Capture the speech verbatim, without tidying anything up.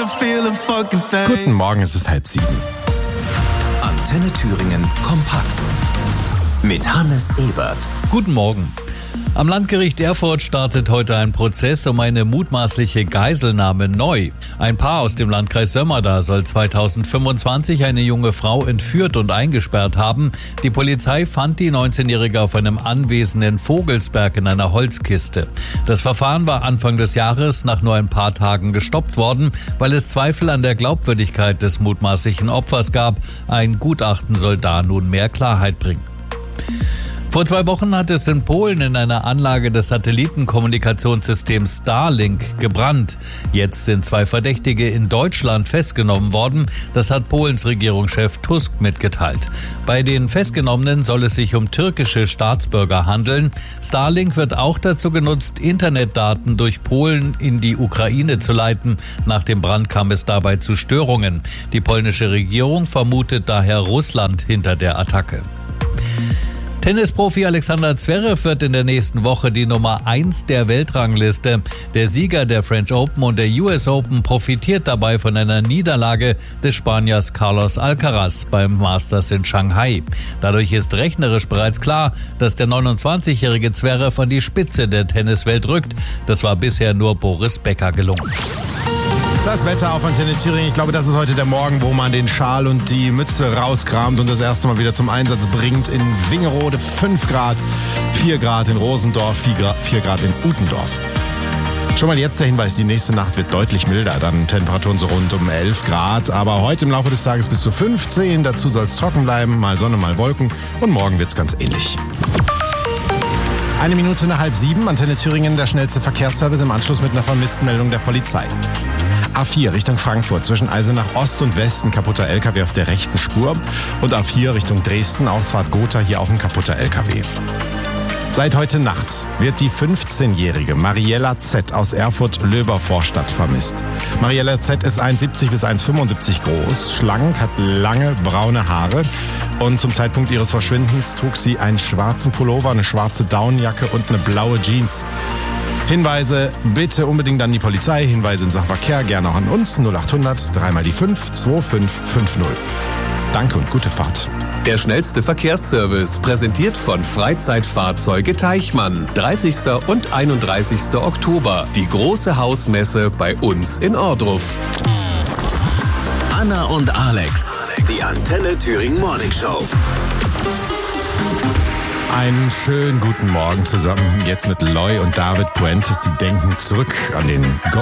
Guten Morgen, es ist halb sieben. Antenne Thüringen kompakt mit Hannes Ebert. Guten Morgen. Am Landgericht Erfurt startet heute ein Prozess um eine mutmaßliche Geiselnahme neu. Ein Paar aus dem Landkreis Sömmerda soll zweitausendfünfundzwanzig eine junge Frau entführt und eingesperrt haben. Die Polizei fand die neunzehnjährige auf einem Anwesen in Vogelsberg in einer Holzkiste. Das Verfahren war Anfang des Jahres nach nur ein paar Tagen gestoppt worden, weil es Zweifel an der Glaubwürdigkeit des mutmaßlichen Opfers gab. Ein Gutachten soll da nun mehr Klarheit bringen. Vor zwei Wochen hat es in Polen in einer Anlage des Satellitenkommunikationssystems Starlink gebrannt. Jetzt sind zwei Verdächtige in Deutschland festgenommen worden. Das hat Polens Regierungschef Tusk mitgeteilt. Bei den Festgenommenen soll es sich um türkische Staatsbürger handeln. Starlink wird auch dazu genutzt, Internetdaten durch Polen in die Ukraine zu leiten. Nach dem Brand kam es dabei zu Störungen. Die polnische Regierung vermutet daher Russland hinter der Attacke. Tennisprofi Alexander Zverev wird in der nächsten Woche die Nummer eins der Weltrangliste. Der Sieger der French Open und der U S Open profitiert dabei von einer Niederlage des Spaniers Carlos Alcaraz beim Masters in Shanghai. Dadurch ist rechnerisch bereits klar, dass der neunundzwanzigjährige Zverev an die Spitze der Tenniswelt rückt. Das war bisher nur Boris Becker gelungen. Das Wetter auf Antenne Thüringen. Ich glaube, das ist heute der Morgen, wo man den Schal und die Mütze rauskramt und das erste Mal wieder zum Einsatz bringt. In Wingerode fünf Grad, vier Grad in Rosendorf, vier Grad in Utendorf. Schon mal jetzt der Hinweis, die nächste Nacht wird deutlich milder, dann Temperaturen so rund um elf Grad. Aber heute im Laufe des Tages bis zu fünfzehn, dazu soll es trocken bleiben, mal Sonne, mal Wolken und morgen wird es ganz ähnlich. Eine Minute nach halb sieben, Antenne Thüringen, der schnellste Verkehrsservice im Anschluss mit einer Vermisstenmeldung der Polizei. A vier Richtung Frankfurt, zwischen Eisenach Ost und Westen kaputter L K W auf der rechten Spur. Und A vier Richtung Dresden, Ausfahrt Gotha, hier auch ein kaputter L K W. Seit heute Nacht wird die fünfzehnjährige Mariella Z. aus Erfurt-Löber-Vorstadt vermisst. Mariella Z. ist eins Komma siebzig bis eins Komma fünfundsiebzig groß, schlank, hat lange braune Haare und zum Zeitpunkt ihres Verschwindens trug sie einen schwarzen Pullover, eine schwarze Daunenjacke und eine blaue Jeans. Hinweise bitte unbedingt an die Polizei, Hinweise in Sachen Verkehr gerne auch an uns, null acht hundert, dreimal die fünf, zwei fünf fünf null. Danke und gute Fahrt. Der schnellste Verkehrsservice, präsentiert von Freizeitfahrzeuge Teichmann. dreißigsten und einunddreißigsten Oktober, die große Hausmesse bei uns in Ohrdruf. Anna und Alex, die Antenne Thüringen Morning Show. Einen schönen guten Morgen zusammen, jetzt mit Loy und David Puentes. Sie denken zurück an den Go